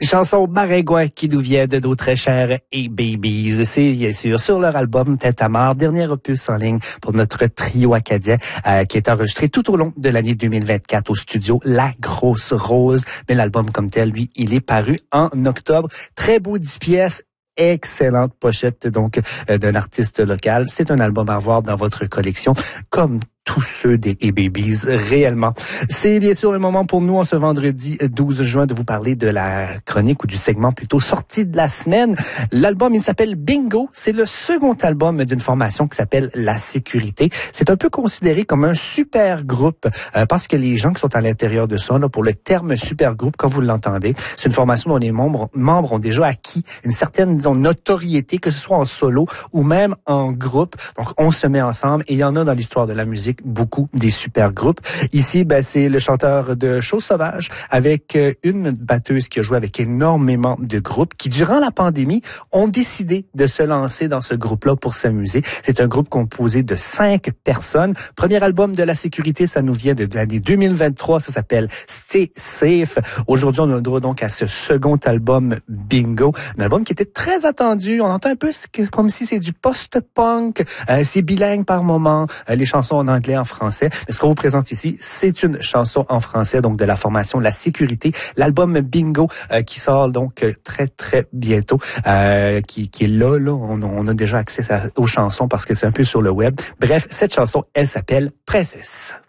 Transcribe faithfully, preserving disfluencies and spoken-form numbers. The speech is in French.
Chanson maringouin qui nous vient de nos très chers A-Babies. C'est bien sûr sur leur album Tête à mort, dernier opus en ligne pour notre trio acadien euh, qui est enregistré tout au long de l'année deux mille vingt-quatre au studio La Grosse Rose. Mais l'album comme tel, lui, il est paru en octobre. Très beau dix pièces. Excellente pochette donc euh, d'un artiste local. C'est un album à voir dans votre collection comme tous ceux des A-Babies réellement. C'est bien sûr le moment pour nous en ce vendredi douze juin de vous parler de la chronique ou du segment plutôt sortie de la semaine. L'album, il s'appelle Bingo. C'est le second album d'une formation qui s'appelle La Sécurité. C'est un peu considéré comme un super groupe euh, parce que les gens qui sont à l'intérieur de ça, là, pour le terme super groupe, quand vous l'entendez, c'est une formation dont les membres, membres ont déjà acquis une certaine, disons, notoriété, que ce soit en solo ou même en groupe. Donc, on se met ensemble et il y en a dans l'histoire de la musique beaucoup des super groupes. Ici, ben, c'est le chanteur de Chose Sauvage avec une batteuse qui a joué avec énormément de groupes qui, durant la pandémie, ont décidé de se lancer dans ce groupe-là pour s'amuser. C'est un groupe composé de cinq personnes. Premier album de La Sécurité, ça nous vient de l'année deux mille vingt-trois. Ça s'appelle Stay Safe. Aujourd'hui, on a le droit donc à ce second album Bingo. Un album qui était très attendu. On entend un peu comme si c'est du post-punk. Euh, c'est bilingue par moment. Euh, les chansons en anglais, en français. Mais ce qu'on vous présente ici, c'est une chanson en français, donc de la formation La Sécurité. L'album Bingo euh, qui sort donc euh, très, très bientôt, euh, qui, qui est là, là. On, on a déjà accès à, aux chansons parce que c'est un peu sur le web. Bref, cette chanson, elle s'appelle Princesse.